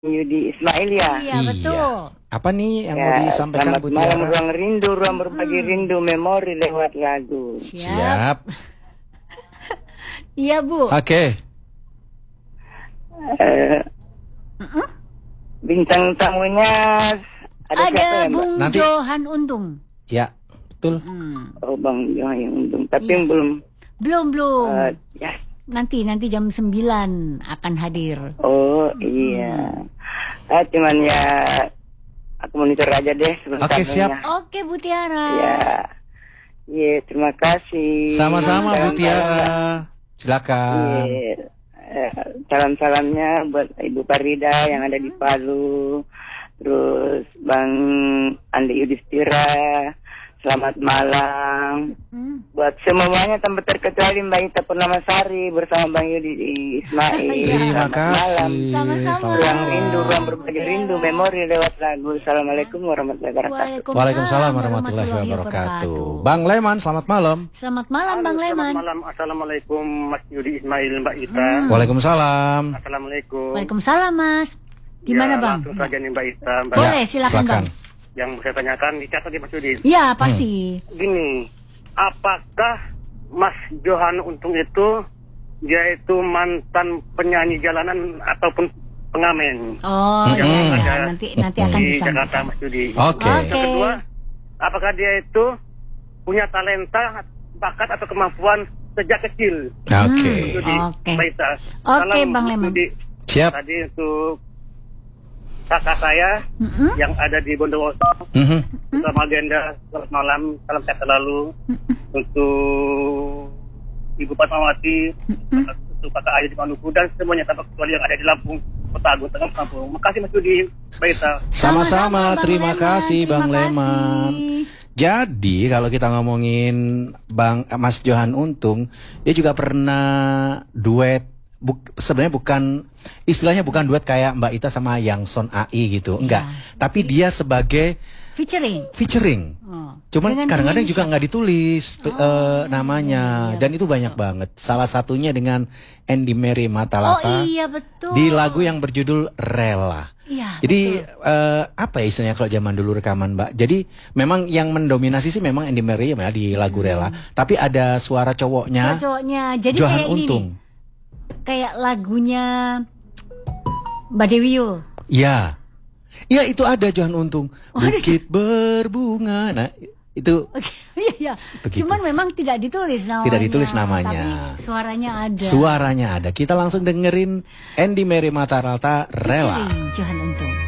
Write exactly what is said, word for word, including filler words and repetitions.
Yudi Ismail ya. Iya, betul. Apa nih yang Ya, mau disampaikan selamat Bu malam, Tiara? ruang rindu, ruang berbagi Hmm. rindu, memori lewat lagu. Siap. Siap. Iya, Bu. Oke. Eh, bintang tamunya ada, siapa Ada ya, Mbak? Bung Nanti- Johan Untung. Ya, betul. Hmm. Oh, Bang Johan yang untung, tapi Iya. belum. Belum, belum. eh, ya. Nanti, nanti jam sembilan akan hadir. Oh iya. Ah, cuman ya aku monitor aja deh sebentar. Oke, siap. Oke, Bu Tiara. Ya. Iya, terima kasih. Sama-sama Bu Salam-salam. Tiara. Silakan. Iya. Eh, Salam-salamnya buat Ibu Farida yang ada di Palu. Terus Bang Andi Yudhistira. Selamat malam. Hmm. Buat semuanya tanpa terkecuali Mbak Ita Purnamasari bersama Bang Yudi Ismail. Terima Selamat kasih. malam. Sama-sama. Selamat Ruang malam. rindu, ruang berbagi rindu, memori lewat lagu. Assalamualaikum warahmatullahi wabarakatuh. Waalaikumsalam warahmatullahi wabarakatuh. Bang Leman, selamat malam. Selamat malam, Bang Halo, Leman. Selamat malam. Assalamualaikum Mas Yudi Ismail, Mbak Ita. Hmm. Waalaikumsalam. Assalamualaikum. Waalaikumsalam, Mas. Gimana, Ya, Bang? Langsung saja nih Mbak Ita. Mbak. Boleh, silakan, Bang. Yang saya tanyakan dicatat di Mas Yudi. Ya, pasti. Gini, apakah Mas Johan Untung itu dia itu mantan penyanyi jalanan ataupun pengamen Oh, Hmm. iya, iya. Ada Nanti nanti akan di disampaikan. Jakarta, Mas Yudi? Oke. Oke. Yang kedua, apakah dia itu punya talenta, bakat atau kemampuan sejak kecil? Oke. Yudi, Oke. Mbak Ita. Oke, Salam, Bang Mas Leman. Yudi. Siap. Tadi untuk kakak saya Mm-mm. yang ada di Bondowoso, Mhm. bersama Agenda, selamat malam, salam sehat selalu. Untuk Ibu Fatmawati, untuk kakak Ayu di Maluku, dan semuanya tanpa kecuali yang ada di Lampung, Kota Agung, Tengah Lampung. Makasih Mas Yudi, Baita. Sama-sama, Bang terima Leman. kasih Bang Terima Leman. kasih. Jadi kalau kita ngomongin Bang eh, Mas Johan Untung, dia juga pernah duet. Buk, sebenarnya bukan istilahnya bukan duet kayak Mbak Ita sama Yang Son A I gitu, enggak. Tapi dia sebagai Featuring. featuring. Oh. Cuman Dengan kadang-kadang penyanyi juga nggak ditulis Oh, eh, namanya, iya, dan itu banyak banget. Salah satunya dengan Andy Mary Oh Matalata iya, betul. di lagu yang berjudul Rela. Iya, Jadi betul. eh, apa ya istilahnya kalau zaman dulu rekaman Mbak. Jadi memang yang mendominasi sih memang Andy Mary ya di lagu Rela. Tapi ada suara cowoknya Suara cowoknya. Jadi Johan kayak ini Untung. nih. Kayak lagunya Mbak Dewi Yul. Iya. Iya itu ada Johan Untung. Oh, ada. Bukit berbunga. Nah, itu Oke, iya, iya. Begitu. Cuman memang tidak ditulis namanya. Tidak ditulis namanya. Tapi suaranya ada. suaranya ada. Kita langsung dengerin Andy Mary Matalata Rela. Featuring Johan Untung.